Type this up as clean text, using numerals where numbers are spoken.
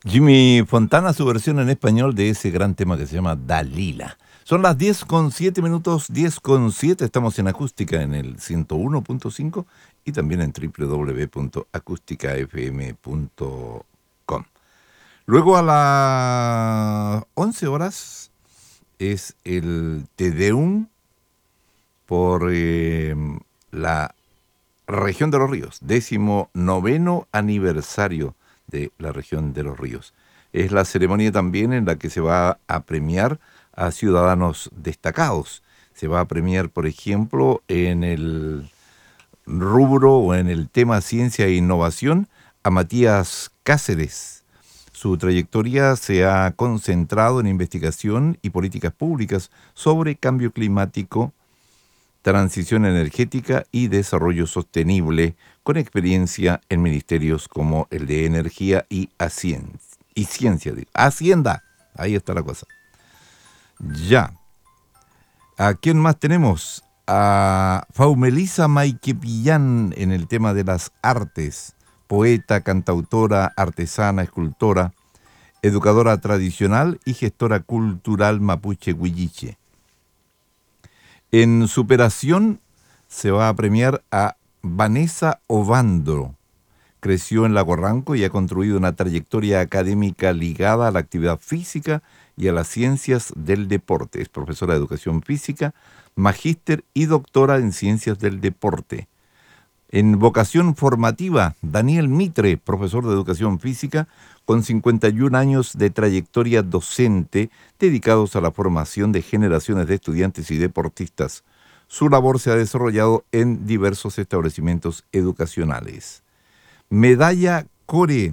Jimmy Fontana, su versión en español de ese gran tema que se llama Dalila. Son las 10:07 minutos, 10:07. Estamos en acústica en el 101.5 y también en www.acústicafm.com. Luego a las 11 horas es el Te Deum por la región de los ríos, 19º aniversario de la región de los ríos. Es la ceremonia también en la que se va a premiar a ciudadanos destacados. Se va a premiar, por ejemplo, en el rubro o en el tema ciencia e innovación a Matías Cáceres. Su trayectoria se ha concentrado en investigación y políticas públicas sobre cambio climático, transición energética y desarrollo sostenible, con experiencia en ministerios como el de Energía y Ciencia. Hacienda, ahí está la cosa. Ya. ¿A quién más tenemos? A Faumelisa Maiquepillán en el tema de las artes. Poeta, cantautora, artesana, escultora, educadora tradicional y gestora cultural mapuche huilliche. En superación se va a premiar a Vanessa Ovandro. Creció en Lago Ranco y ha construido una trayectoria académica ligada a la actividad física y a las ciencias del deporte. Es profesora de educación física, magíster y doctora en ciencias del deporte. En vocación formativa, Daniel Mitre, profesor de educación física, con 51 años de trayectoria docente dedicados a la formación de generaciones de estudiantes y deportistas. Su labor se ha desarrollado en diversos establecimientos educacionales. Medalla Core